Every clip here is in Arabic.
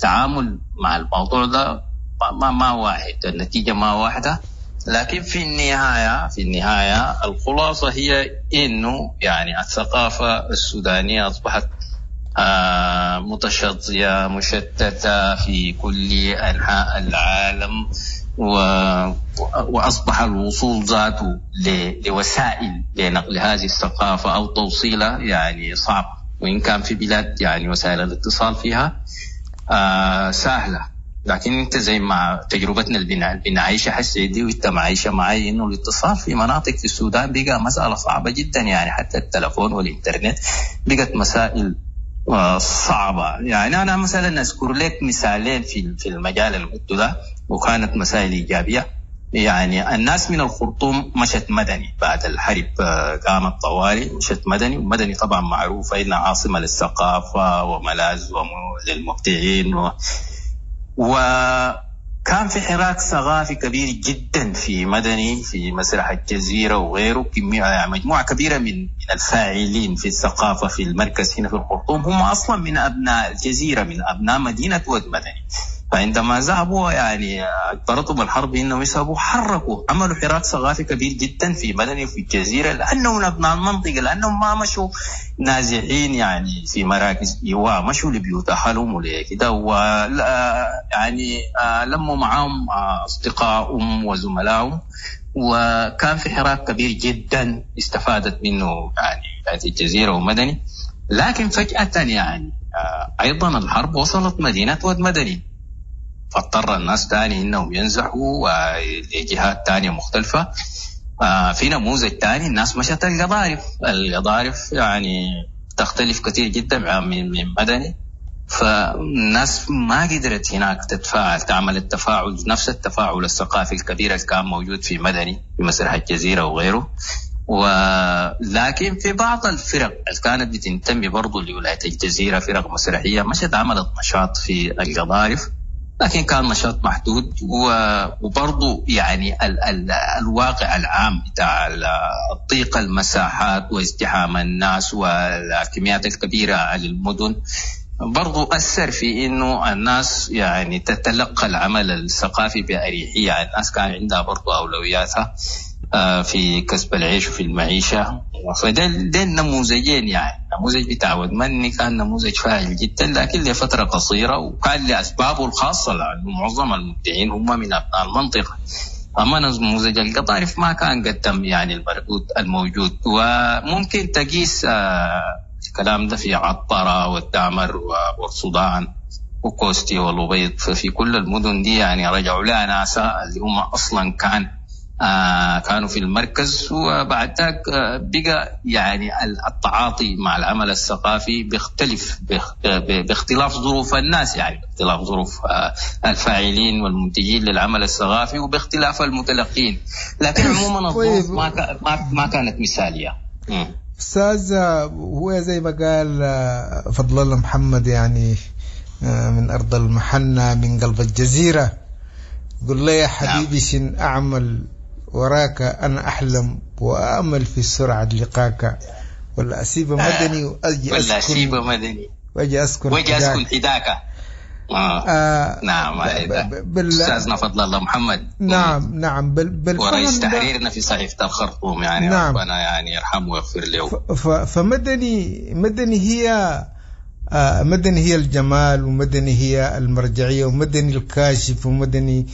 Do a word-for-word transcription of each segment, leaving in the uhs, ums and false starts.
التعامل مع الموضوع ده ما ما واحد، النتيجة ما واحدة. لكن في النهاية في النهاية الخلاصة هي إنه يعني الثقافة السودانية أصبحت آه متشظية مشتتة في كل أنحاء العالم، وأصبح الوصول ذاته لوسائل لنقل هذه الثقافة أو توصيلها يعني صعب، وإن كان في بلاد يعني وسائل الاتصال فيها آه سهلة. لكن انت زي ما تجربتنا اللي بنعيشها حسي دي وانت معيشة معي، انه الاتصال في مناطق في السودان بقى مسألة صعبة جدا، يعني حتى التلفون والإنترنت بقت مسائل صعبة. يعني أنا مثلا أذكر لك مثالين في في المجال المدة ده وكانت مسائل إيجابية. يعني الناس من الخرطوم مشت مدني بعد الحرب، قامت طوالي مشت مدني، ومدني طبعا معروفة إنها عاصمة للثقافة وملاذ للمبدعين و... وكان في حراك ثقافي كبير جدا في مدني في مسرح الجزيرة وغيره. كمية مجموعة كبيرة من من الفاعلين في الثقافة في المركز هنا في الخرطوم هم أصلا من أبناء الجزيرة، من أبناء مدينة ود مدني. فعندما ذهبوا يعني اضطرتوا بالحرب انهم يذهبوا حركوا عملوا حراك ثقافي كبير جدا في مدني وفي الجزيره، لانهم من ابناء المنطقه، لانهم ما مشوا نازحين يعني في مراكز ايواء، مشوا لبيوت اهلهم ولكده، ولا يعني لموا معهم اصدقائهم وزملائهم، وكان في حراك كبير جدا استفادت منه يعني هذه الجزيره ومدني. لكن فجاه يعني ايضا الحرب وصلت مدينه ود مدني، فاضطر الناس تاني انهم ينزحوا لجهات تانية مختلفة. آه في نموذج تاني الناس مشت القضارف، القضارف يعني تختلف كثير جدا من من مدني، فالناس ما قدرت هناك تتفاعل تعمل التفاعل نفس التفاعل الثقافي الكبير اللي كان موجود في مدني في مسرح الجزيرة وغيره. ولكن في بعض الفرق اللي كانت بتنتمي برضو لولاية الجزيرة، فرق مسرحية مشت عملت نشاط في القضارف، لكن كان نشاط محدود. وبرضو يعني ال ال الواقع العام بتاع الضيق المساحات وازدحام الناس والكميات الكبيرة للمدن برضو أثر في إنه الناس يعني تتلقى العمل الثقافي بأريحية. الناس كان عندها برضو أولوياتها في كسب العيش وفي المعيشة. فده ده النموذجين، يعني نموذج بتاع ود مدني كان نموذج فاعل جدا لكن لفترة قصيرة وكان لأسبابه الخاصة، لأنه معظم المبدعين هم من أبناء المنطقة. أما نموذج القطارف ما كان قدم يعني المردود الموجود. وممكن تقيس الكلام ده في عطارة والدامر والسودان وكوستي والأبيض، ففي كل المدن دي يعني رجعوا لها ناس اللي هم أصلا كان آه كانوا في المركز، وبعد ذلك آه بقى يعني التعاطي مع العمل الثقافي بيختلف باختلاف ظروف الناس، يعني باختلاف ظروف آه الفاعلين والمنتجين للعمل الثقافي وباختلاف المتلقين. لكن عموما الظروف ما ما ما كانت مثالية. أستاذ، هو زي ما قال فضل الله محمد يعني من أرض المحنة من قلب الجزيرة، قل لي يا حبيبي شن أعمل وراك أنا أحلم وأأمل في سرعة لقاك، ولا أسيب مدني وأجي أسكن ولا أسيب مدني وأجي أسكن وأجي أسكن حداك. آه. آه نعم بال... أستاذنا فضل الله محمد. نعم نعم بال... بالفهم ورئيس تحريرنا في صحيفة الخرطوم يعني نعم. ربنا يعني يرحمه ويغفر له. ف... فمدني مدني هي آه مدني هي الجمال، ومدني هي المرجعية، ومدني الكاشف، ومدني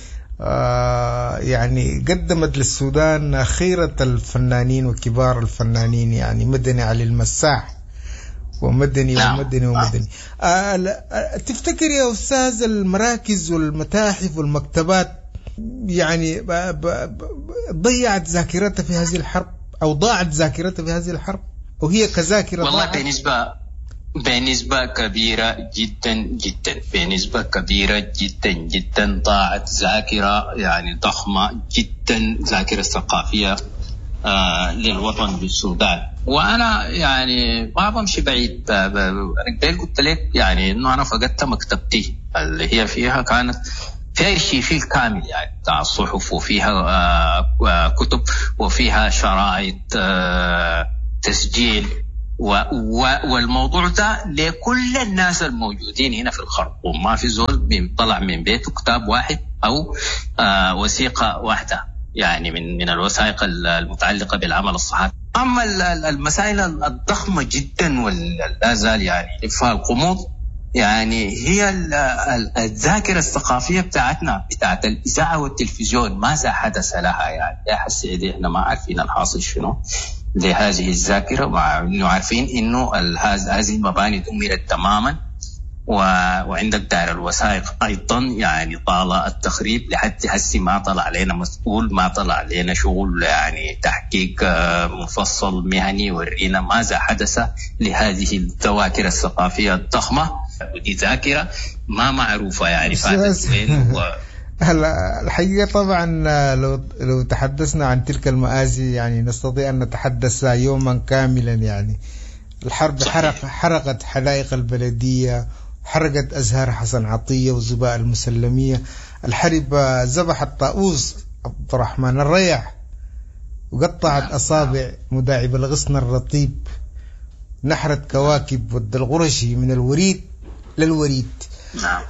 آه يعني قدمت للسودان خيرة الفنانين وكبار الفنانين، يعني مدني علي المساح ومدني نعم. ومدني ومدني آه تفتكر يا أستاذ المراكز والمتاحف والمكتبات يعني ب... ب... ب... ضيعت ذاكرتها في هذه الحرب أو ضاعت ذاكرتها في هذه الحرب، وهي كذاكرة والله ضاعت؟ بنسبة بنسبة كبيرة جدا جدا بنسبة كبيرة جدا جدا ضاعت ذاكرة يعني ضخمة جدا، ذاكرة ثقافية آه للوطن بالسودان. وأنا يعني ما بمشي بعيد، أنا قلت لك يعني إنه أنا فقدت مكتبتي اللي هي فيها كانت فيها ارشيفيل كامل يعني بتاع الصحف، وفيها آه كتب، وفيها شرائط آه تسجيل والموضوع ده لكل الناس الموجودين هنا في الخرطوم، ما في زول طلع من بيته كتاب واحد أو آه وثيقة واحدة يعني من من الوثائق المتعلقة بالعمل الصحفي. أما المسائل الضخمة جدا ولا زال يعني إخفاء الغموض يعني هي الذاكرة الثقافية بتاعتنا بتاعت الإذاعة والتلفزيون، ماذا حدث لها يعني؟ يا حسيدي احنا ما عارفين الحاصل شنو لهذه الذاكرة، مع انه عارفين انه هذه المباني دمرت تماما. وعندك دائرة الوثائق ايضا يعني طال التخريب لحد هسه ما طلع علينا مسؤول، ما طلع علينا شغل يعني تحقيق مفصل مهني يورينا ماذا حدث لهذه الذواكر الثقافية الضخمة. ودي ذاكرة ما معروفة يعني فاتت وين. هلا الحقيقة طبعا لو لو تحدثنا عن تلك المآسي يعني نستطيع أن نتحدث يوما كاملا. يعني الحرب حرق حرقت حدائق البلدية، حرقت أزهار حسن عطية وزباء المسلمية. الحرب ذبحت طاووس عبد الرحمن الريح، وقطعت أصابع مداعب الغصن الرطيب، نحرت كواكب ود الغرشي من الوريد للوريد. نعم.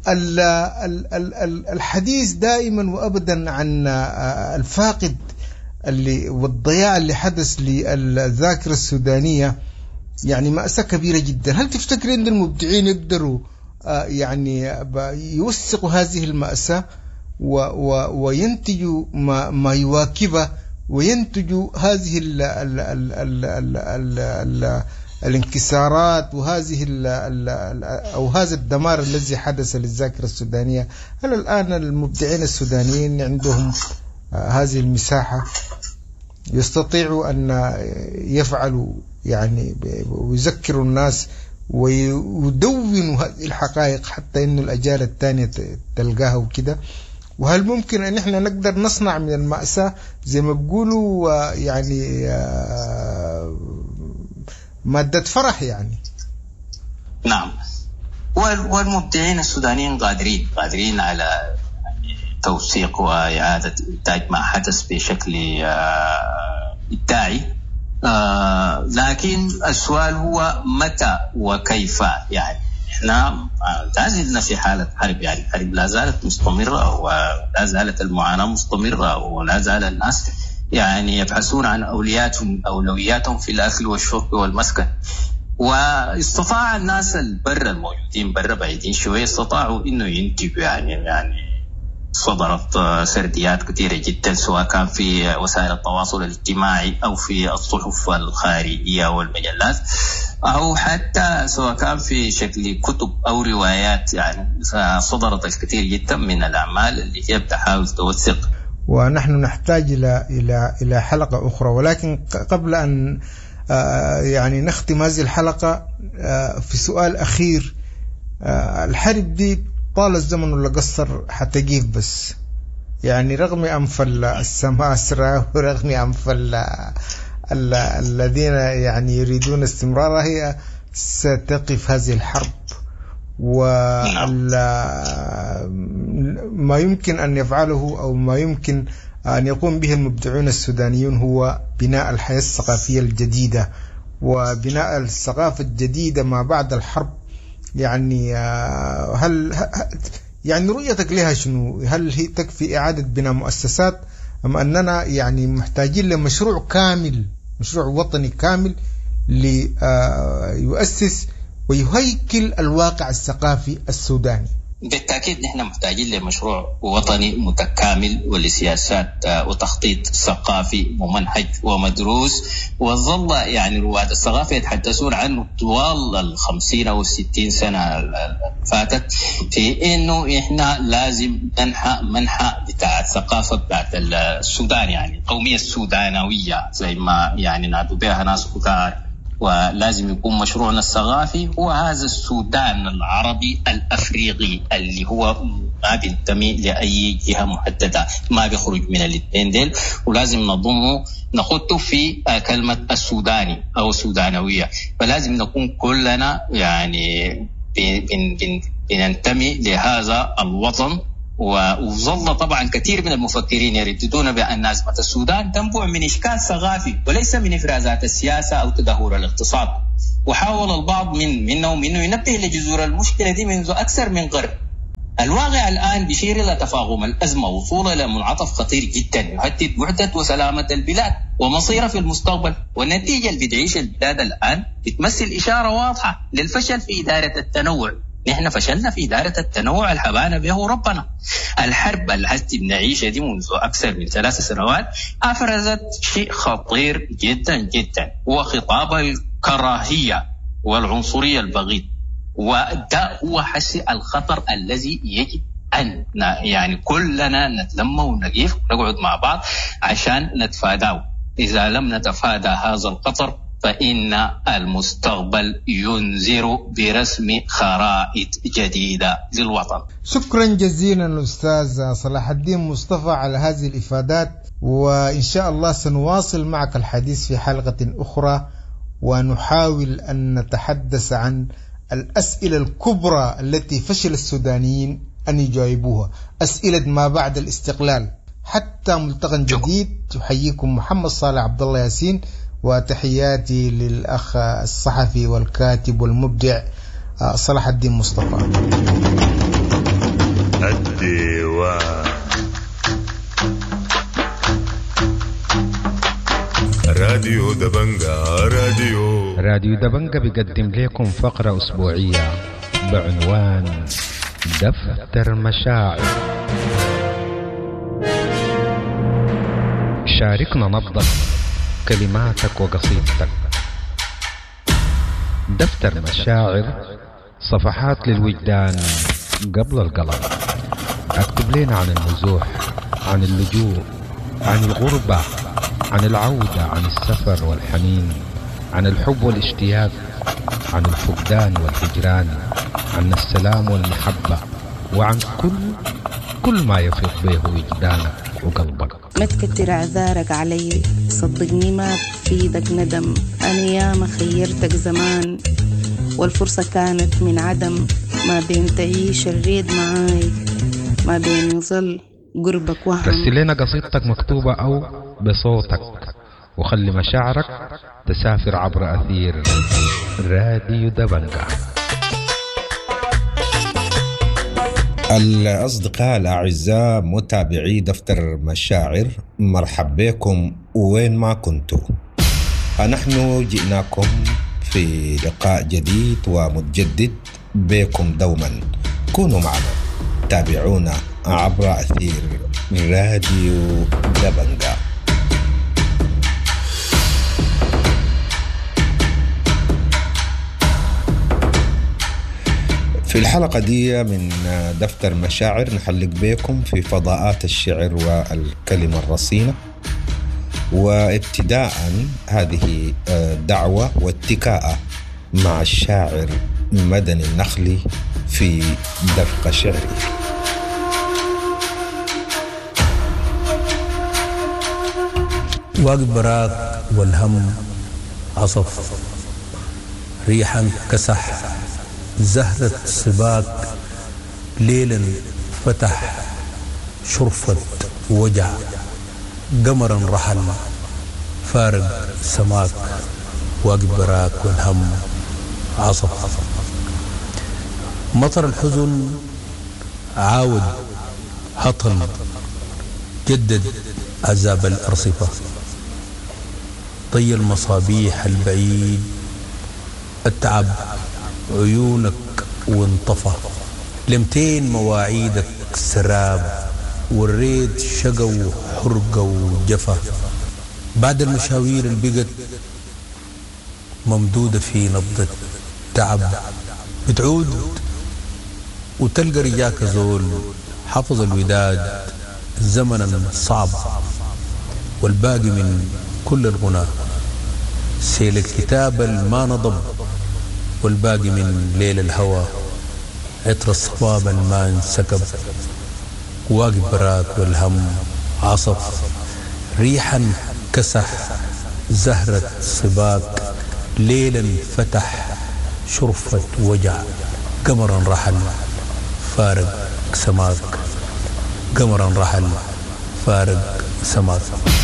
الحديث دائما وأبدا عن الفاقد اللي والضياع اللي حدث للذاكرة السودانية يعني مأساة كبيرة جدا. هل تفتكر أن المبدعين يقدروا يعني يوثقوا هذه المأساة وينتجوا ما, ما يواكبه، وينتجوا هذه ال ال ال ال ال ال ال الانكسارات وهذه ال ال أو هذا الدمار الذي حدث للذاكرة السودانية؟ هل الآن المبدعين السودانيين عندهم هذه المساحة يستطيعوا أن يفعلوا يعني ويذكروا الناس ويدونوا هذه الحقائق حتى إنه الأجيال الثانية تلقاها وكده؟ وهل ممكن أن إحنا نقدر نصنع من المأساة زي ما بيقولوا يعني مادة فرح يعني؟ نعم. والمبدعين السودانيين قادرين قادرين على توثيق وإعادة إنتاج ما حدث بشكل إبداعي، آه لكن السؤال هو متى وكيف. يعني احنا لا زلنا في حالة حرب، يعني الحرب لا زالت مستمرة ولا زالت المعاناة مستمرة، ولا زال الناس يعني يبحثون عن أولوياتهم أولوياتهم في الأكل والشرب والمسكن. واستطاع الناس البر الموجودين برا بعيدين شوية استطاعوا إنه ينتجوا يعني يعني صدرت سرديات كثيرة جدا سواء كان في وسائل التواصل الاجتماعي أو في الصحف الخارجية والمجلات، أو حتى سواء كان في شكل كتب أو روايات. يعني صدرت الكثير جدا من الأعمال اللي هي بتحاول توثق. ونحن نحتاج إلى إلى إلى حلقة أخرى، ولكن قبل أن يعني نختم هذه الحلقة في سؤال أخير. الحرب دي طال الزمن ولا قصر حتجيف بس، يعني رغم أنف السماسرة ورغم أنف الذين يعني يريدون استمرارها هي ستقف هذه الحرب. وما يمكن أن يفعله أو ما يمكن أن يقوم به المبدعون السودانيون هو بناء الحياة الثقافية الجديدة وبناء الثقافة الجديدة ما بعد الحرب. يعني هل يعني رؤيتك لها شنو؟ هل هي تكفي إعادة بناء مؤسسات أم أننا يعني محتاجين لمشروع كامل، مشروع وطني كامل ليؤسس ويهيكل الواقع الثقافي السوداني؟ بالتأكيد نحن محتاجين لمشروع وطني متكامل ولسياسات وتخطيط ثقافي ممنهج ومدروس. وظل يعني رواد الثقافة يتحدثون عنه طوال الخمسين أو الستين سنة فاتت في إنه إحنا لازم ننحى منحى بتاع الثقافة بتاعت السودان، يعني القومية السودانوية زي ما يعني نادوا بها ناس كتار. ولازم يكون مشروعنا الثقافي هو هذا السودان العربي الأفريقي اللي هو ما بينتمي لأي جهة محددة، ما بيخرج من الاثنين ديل، ولازم نضمه نخطه في كلمة السوداني أو السودانوية. فلازم نكون كلنا يعني بننتمي لهذا الوطن وظل طبعا كثير من المفكرين يرددون بأن أزمة السودان تنبع من إشكال ثقافي وليس من إفرازات السياسة أو تدهور الاقتصاد. وحاول البعض من منهم أنه ينبه لجذور المشكلة دي منذ أكثر من قرن. الواقع الآن بيشير إلى تفاقم الأزمة وصولا إلى منعطف خطير جدا يهدد وحدة وسلامة البلاد ومصيرها في المستقبل. والنتيجة اللي بتعيش البلاد الآن بتمثل إشارة واضحة للفشل في إدارة التنوع. نحن فشلنا في إدارة التنوع الحبانا به ربنا. الحرب اللي هسه بنعيشها دي منذ أكثر من ثلاث سنوات أفرزت شيء خطير جدا جدا، هو خطاب الكراهية والعنصرية البغيض. وده هو حسي الخطر الذي يجب أن يعني كلنا نتلم ونقف ونقعد مع بعض عشان نتفاداه. إذا لم نتفادى هذا الخطر فإن المستقبل ينذر برسم خرائط جديدة للوطن. شكرا جزيلا أستاذ صلاح الدين مصطفى على هذه الإفادات، وإن شاء الله سنواصل معك الحديث في حلقة أخرى ونحاول أن نتحدث عن الأسئلة الكبرى التي فشل السودانيين أن يجاوبوها، أسئلة ما بعد الاستقلال. حتى ملتقى جديد، تحييكم محمد صالح عبد الله ياسين، وتحياتي للأخ الصحفي والكاتب والمبدع صلاح الدين مصطفى. الديوان راديو دبنجا راديو راديو دبنجا بيقدم لكم فقرة أسبوعية بعنوان دفتر مشاعر. شاركنا نبضك، كلماتك وقصيدتك. دفتر مشاعر، صفحات للوجدان قبل القلم. اكتب لنا عن النزوح، عن اللجوء، عن الغربة، عن العودة، عن السفر والحنين، عن الحب والاشتياق، عن الفقدان والهجران، عن السلام والمحبة، وعن كل كل ما يفيض به وجدانك وقلبك. ما تكتر اعذارك علي، صدقني ما بفيدك ندم. انا ياما خيرتك زمان والفرصة كانت من عدم، ما بين تعيش الريد معاي، ما بين يظل قربك وهم. رسل لنا قصيدتك مكتوبة أو بصوتك، وخلي مشاعرك تسافر عبر أثير راديو دبنجا. الأصدقاء الأعزاء متابعي دفتر مشاعر، مرحب بكم وين ما كنتوا. نحن جئناكم في لقاء جديد ومتجدد بكم دوما. كونوا معنا، تابعونا عبر أثير راديو دبنجا. في الحلقة دي من دفتر مشاعر نحلق بكم في فضاءات الشعر والكلمة الرصينة، وابتداء هذه دعوة واتكاء مع الشاعر مدني النخلي في دفق شعري. واقف براك والهم عصف، ريحا كسح زهرة سباك، ليلا فتح شرفة وجع، قمرا رحل فارق سماك. واقف براك والهم عصف، مطر الحزن عاود هطل، جدد عذاب الأرصفة، طي المصابيح البعيد، التعب عيونك وانطفى، لمتين مواعيدك سراب، والريد شقى وحرقة وجفا. بعد المشاوير البقت ممدودة في نبضة تعب، بتعود وتلقى رجاك زول حفظ الوداد زمنا صعب، والباقي من كل الغنى سيل الكتاب الما نضب، والباقي من ليل الهوى عطر الصباب الما انسكب. واقف براك والهم عصف، ريحا كسح زهرة صباك، ليلا فتح شرفة وجع، قمرا رحل فارق سماك. قمرا رحل فارق سماك.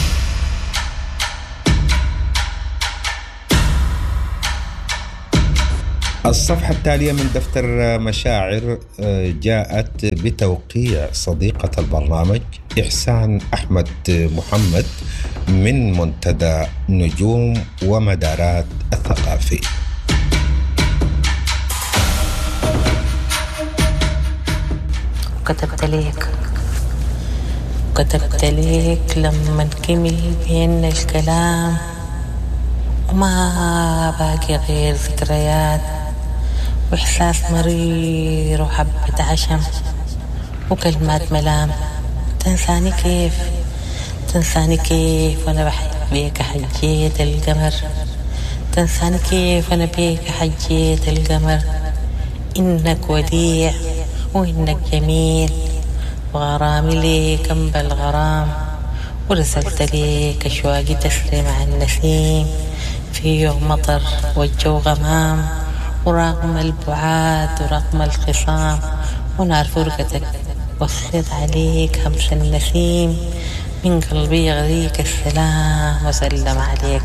الصفحة التالية من دفتر مشاعر جاءت بتوقيع صديقة البرنامج إحسان أحمد محمد من منتدى نجوم ومدارات الثقافي. كتبت ليك كتبت ليك لما نكمل بينا الكلام وما باقي غير ذكريات وإحساس مرير وحبة عشم وكلمات ملام. تنساني كيف تنساني كيف وأنا بحب بيك حجيت القمر. تنساني كيف وأنا بيك حجيت القمر. إنك وديع وإنك جميل وغرامي ليك أنبى الغرام. ورسلت ليك أشواقي تسري مع النسيم في يوم مطر والجو غمام. ورغم البعاد ورغم الخصام ونار فرقتك وصيت عليك همس النسيم. من قلبي يغريك السلام وسلم عليك.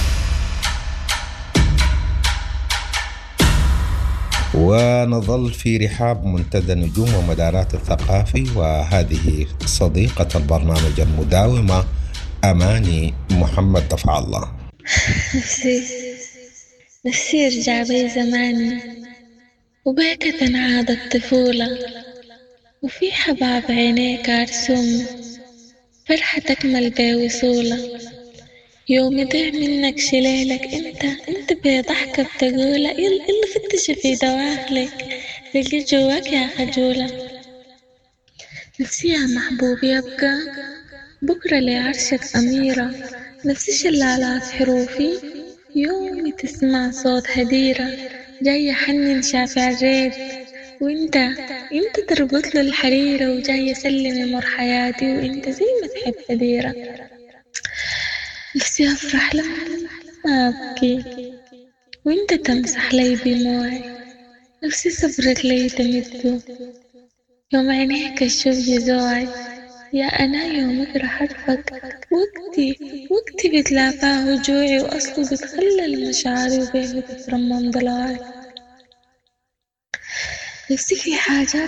ونظل في رحاب منتدى نجوم ومدارات الثقافي، وهذه صديقة البرنامج المداومة أماني محمد دفع الله. نفسي نفسي يرجع بي زماني وبيك تنعاد الطفولة وفي حباب عينيك أرسم فرحة تكمل بي وصولة. يوم يضيع منك شليلك انت انت بضحكة بتقولة يلا يلا فتش في دواخلك تلقي جواك يا خجولة. نفسي يا محبوبي يبقى بكرة لعرشك أميرة. نفسي شلالات حروفي يومي تسمع صوت هديرة جاية حنن شافع الريد وانت انت تربط له الحريرة وجاية سلمي مر حياتي وانت زي ما تحب هديرة. نفسي أفرح لما ما أبكي وانت تمسح لي دموعي. نفسي صبرك لي تمده يوم عينيك الشوف جزوعي. يا أنا يومك رح أرفق وقتي وقتي بتلافاه وجوعي وأصله بتخلل مشاعري وبيه بترمم ضلوعي. نفسي في حاجات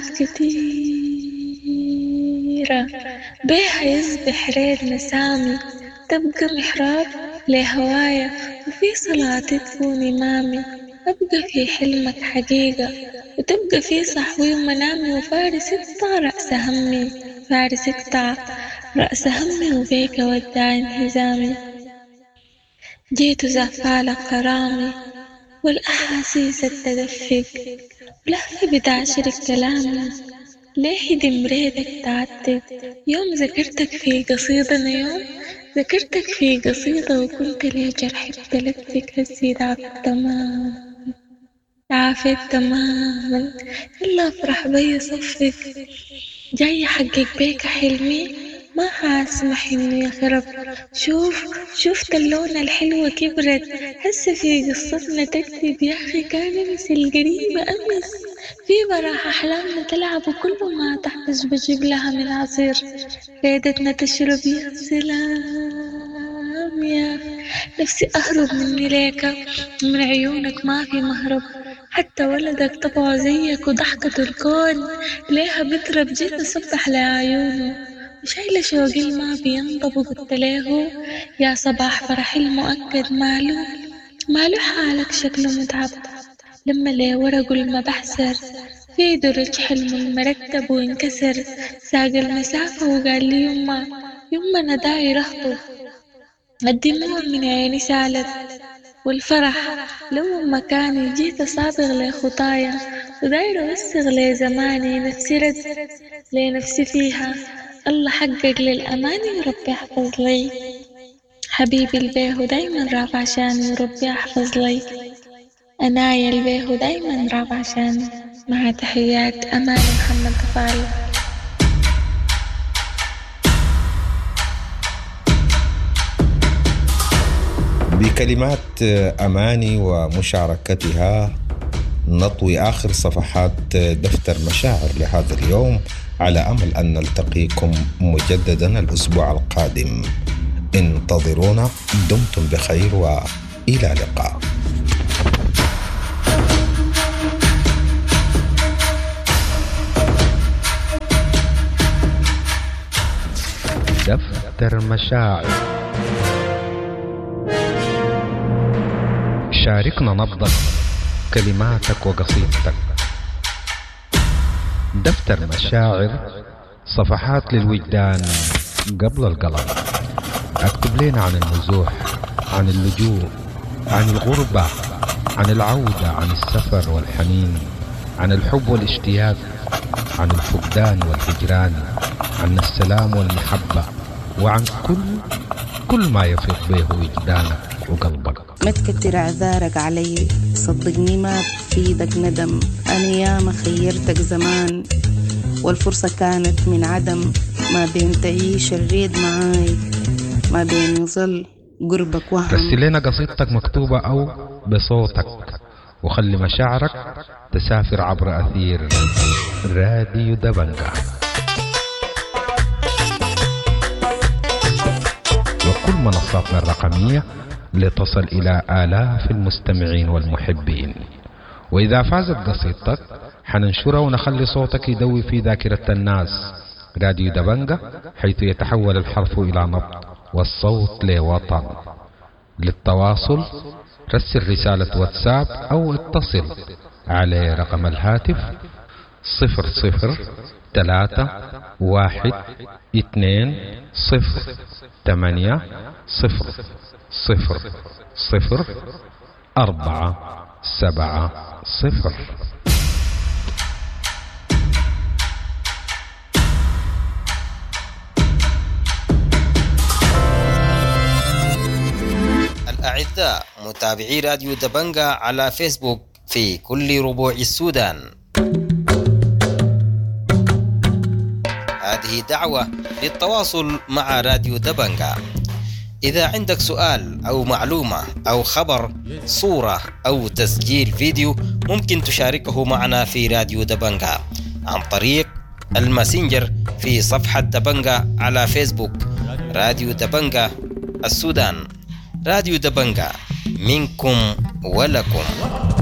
كتيرة بيها يصبح ريد مسامي تبقى محراب لهوايا وفي صلاتي تكون إمامي. أبقى في حلمك حقيقة وتبقى في صحوي ومنامي وفارس اقطع رأس همي فارس اقطع رأس همي وبيك وداع انهزامي. جيت زفالك كرامي والأحاسيس تدفق ولهفة بتعشرك كلامي. ليه دمريدك تعتق يوم ذكرتك في قصيدة يوم ذكرتك في قصيدة وكنت لي جرح بتلفك هزيد عافيت تماما عافيت تماما. إلا أفرح بي صفك جاي حقك بيك حلمي ما حاسمح إنه يخرب. شوف شوفت اللون الحلوة كبرت هسه في قصتنا تكتب يا أخي كان مثل قريبة أمس في براح أحلامنا تلعب وكل ما تحتاج بجيب لها من عصير فيدتنا تشرب. يا سلام يا نفسي أهرب مني ليك من عيونك ما في مهرب. حتى ولدك طبعه زيك وضحكة الكون ليها بترب جيت أصبح لعيونه وشايلة شوقي ما بينضب وقلت له يا صباح فرحي المؤكد ماله ماله حالك شكله متعب. لما لي ورقه لما بحسر في درج حلم المرتب وانكسر ساق المسافة وقال لي يما يما أنا داير أخطب. الدموع من عيني سالت والفرح لو مكاني جيت أصابغ لي خطايا وداير أوسغ لي زماني. نفسي رد لي نفسي فيها الله حقق للأماني وربي يحفظ لي. حبيبي البيه دايما رافع عشاني وربي يحفظ لي. أنايا البيه دايما رافع عشاني. مع تحيات أماني محمد دفع. بكلمات أماني ومشاركتها نطوي آخر صفحات دفتر مشاعر لهذا اليوم. على أمل أن نلتقيكم مجددا الأسبوع القادم. انتظرونا. دمتم بخير وإلى اللقاء. دفتر مشاعر. شاركنا نبضك، كلماتك وقصيدتك. دفتر مشاعر، صفحات للوجدان قبل القلم. اكتب لنا عن النزوح، عن اللجوء، عن الغربة، عن العودة، عن السفر والحنين، عن الحب والاشتياق، عن الفقدان والهجران، عن السلام والمحبة، وعن كل كل ما يفيض به وجدانك وقلبك. ما تكتر اعذارك علي، صدقني ما بفيدك ندم. انا ياما خيرتك زمان والفرصة كانت من عدم. ما بين تعيش الريد معاي، ما بين يظل قربك وهم. رسل لنا قصيدتك مكتوبة أو بصوتك، وخلي مشاعرك تسافر عبر أثير راديو دبنجة. وكل منصاتنا الرقمية لتصل إلى آلاف المستمعين والمحبين. وإذا فازت قصيدتك حننشرها ونخلي صوتك يدوي في ذاكرة الناس. راديو دبنجة، حيث يتحول الحرف إلى نبض والصوت لوطن. للتواصل رسل رسالة واتساب أو اتصل على رقم الهاتف صفر صفر ثلاثة واحد اثنين صفر ثمانية صفر صفر صفر أربعة سبعة صفر. الأعزاء متابعي راديو دبنجة على فيسبوك في كل ربوع السودان، هذه دعوة للتواصل مع راديو دبنجة. إذا عندك سؤال أو معلومة أو خبر، صورة أو تسجيل فيديو، ممكن تشاركه معنا في راديو دبنجة عن طريق الماسنجر في صفحة دبنجة على فيسبوك. راديو دبنجة السودان، راديو دبنجة، منكم ولكم.